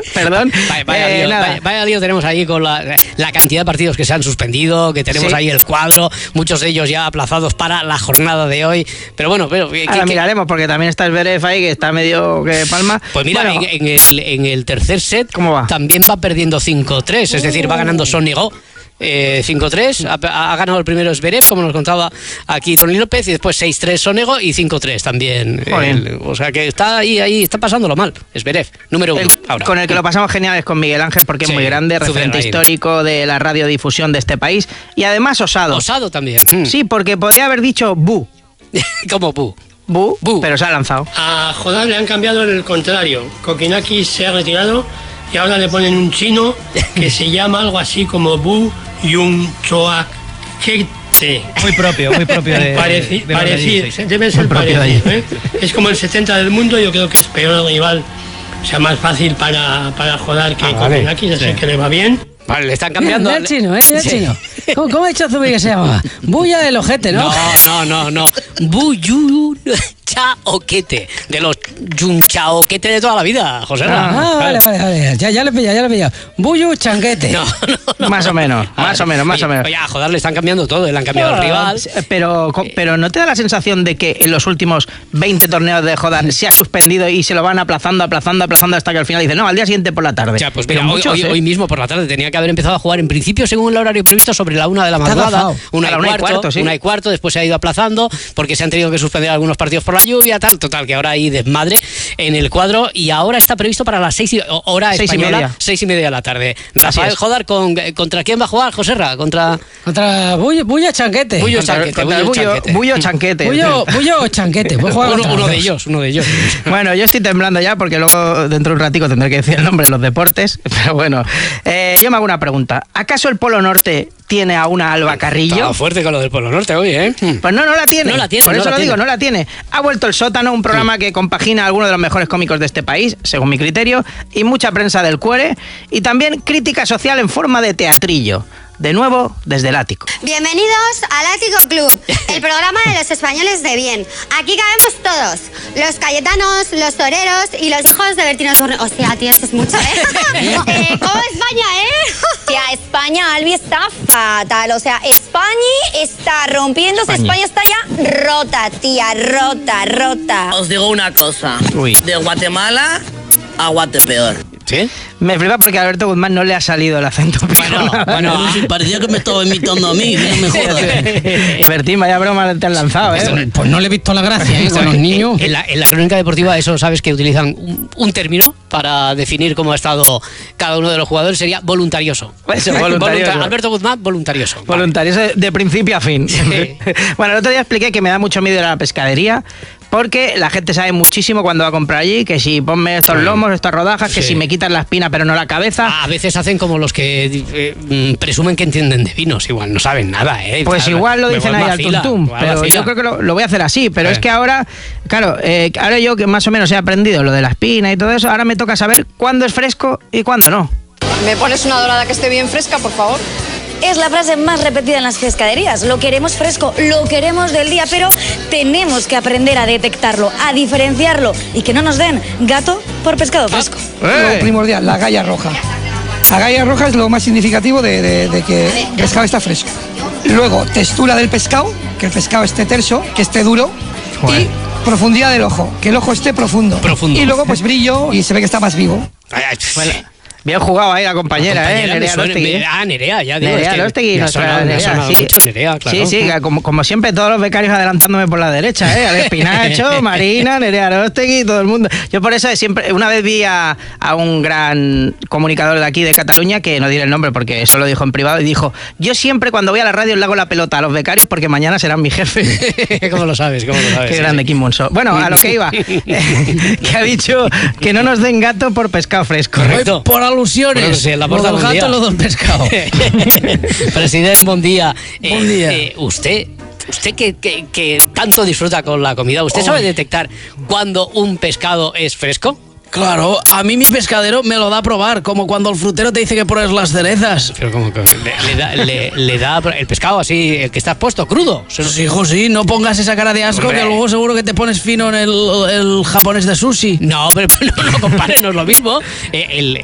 Perdón. Vaya lío tenemos ahí con la cantidad de partidos que se han suspendido, que tenemos ahí el cuadro, muchos de ellos ya aplazados para la jornada de hoy. Pero bueno, ahora miraremos, porque también está Zverev ahí, que está medio que palma. Pues mira, en el tercer set, ¿cómo va? También va perdiendo 5-3, es decir, va ganando Sonego. 5-3, ha ganado el primero Zverev, como nos contaba aquí Tony López, y después 6-3 Sonego y 5-3 también. O sea que está ahí está pasándolo mal. Zverev, número 1. Con el que lo pasamos genial es con Miguel Ángel, porque es muy grande, referente histórico de la radiodifusión de este país, y además osado. Osado también. Sí, porque podría haber dicho bu. ¿Cómo bu? Bu, pero se ha lanzado. A Jodar le han cambiado el contrario. Kokinakis se ha retirado y ahora le ponen un chino que se llama algo así como Bu Yung Choak Kete. Muy propio de parecido, debe ser parecido, ¿eh? Es como el 70 del mundo. Yo creo que es peor el rival, o sea, más fácil para Jodar que Kokinakis, así que le va bien. Vale, le están cambiando. El chino, el chino. ¿Cómo ha dicho Zubiri que se llama? Bulla del ojete, ¿no? No. Buyu Chaoquete. De los Yunchaoquete de toda la vida, José. Vale. Ya le he pillado. Buyu Chanquete. No. Más o menos. Oye, a Jodar le están cambiando todo, le han cambiado el rival. Pero ¿no te da la sensación de que en los últimos 20 torneos de Jodar se ha suspendido y se lo van aplazando hasta que al final dicen, no, al día siguiente por la tarde? Ya, pues mira, hoy mismo por la tarde tenía que haber empezado a jugar en principio según el horario previsto sobre la 1 de la madrugada, 1:15, después se ha ido aplazando porque se han tenido que suspender algunos partidos por la lluvia, total, que ahora hay desmadre en el cuadro y ahora está previsto para las 6 hora española, 6:30 de la tarde. Rafael Jodar, ¿contra quién va a jugar, Joserra? Contra Bulla Chanquete. Bullo Chanquete. Bullo Chanquete. Uno de ellos. Bueno, yo estoy temblando ya porque luego dentro de un ratico tendré que decir el nombre de los deportes, pero bueno, yo me hago una pregunta. ¿Acaso el Polo Norte tiene a una Alba Carrillo? Estaba fuerte con lo del Polo Norte hoy, ¿eh? Pues no la tiene. Por eso lo digo, no la tiene. Ha vuelto El Sótano, un programa que compagina a algunos de los mejores cómicos de este país, según mi criterio, y mucha prensa del cuore, y también crítica social en forma de teatrillo. De nuevo, desde el ático. Bienvenidos al Ático Club, el programa de los españoles de bien. Aquí cabemos todos, los cayetanos, los toreros y los hijos de Bertino Osborne. Hostia, tío, eso es mucho, ¿eh? ¿Cómo España, Tía, España, Albi, está fatal. O sea, España está rompiéndose, España está ya rota, tía, rota. Os digo una cosa, de Guatemala a Guatepeor. ¿Sí? Me flipa porque a Alberto Guzmán no le ha salido el acento. Bueno, parecía que me estaba imitando a mí, no me jodas. Bertín, vaya broma te han lanzado, ¿eh? Pues no le he visto la gracia, con los niños. En la crónica deportiva, eso sabes que utilizan un término para definir cómo ha estado cada uno de los jugadores, sería voluntarioso. Alberto Guzmán, voluntarioso. Voluntarioso de principio a fin. Sí. Bueno, el otro día expliqué que me da mucho miedo ir a la pescadería, porque la gente sabe muchísimo cuando va a comprar allí, que si ponme estos lomos, estas rodajas, que si me quitan la espina pero no la cabeza. A veces hacen como los que presumen que entienden de vinos, igual no saben nada, ¿eh? Pues igual lo dicen ahí al tuntum, pero yo creo que lo voy a hacer así, pero es que ahora, claro, ahora yo que más o menos he aprendido lo de la espina y todo eso, ahora me toca saber cuándo es fresco y cuándo no. ¿Me pones una dorada que esté bien fresca, por favor? Es la frase más repetida en las pescaderías. Lo queremos fresco, lo queremos del día, pero tenemos que aprender a detectarlo, a diferenciarlo y que no nos den gato por pescado fresco. Lo primordial, la galla roja. La galla roja es lo más significativo de que el pescado está fresco. Luego, textura del pescado, que el pescado esté terso, que esté duro. Joder. Y profundidad del ojo, que el ojo esté profundo. Y luego, pues brillo y se ve que está más vivo. Bien jugado ahí la compañera, Nerea Arostegui. Nerea, ya digo. Nerea Arostegui, nuestra Nerea, sí. Mucho Nerea, claro. Sí, como siempre, todos los becarios adelantándome por la derecha, al Espinacho, Marina, Nerea Arostegui, todo el mundo. Yo por eso siempre, una vez vi a un gran comunicador de aquí de Cataluña, que no diré el nombre porque eso lo dijo en privado, y dijo, yo siempre cuando voy a la radio le hago la pelota a los becarios porque mañana serán mi jefe. ¿Cómo lo sabes? Qué grande Kim Monso. Bueno, a lo que iba, que ha dicho que no nos den gato por pescado fresco. Correcto. Por alusiones. Bueno, sí, la los del gato, los del pescado. Presidente, buen día. Buen día. Usted que tanto disfruta con la comida, ¿usted sabe detectar cuando un pescado es fresco? Claro, a mí mi pescadero me lo da a probar, como cuando el frutero te dice que pones las cerezas. Pero como que le da el pescado así, el que está puesto crudo. Sí, hijo, sí, no pongas esa cara de asco. Hombre. Que luego seguro que te pones fino en el japonés de sushi. No, pero no compares, no es lo mismo. El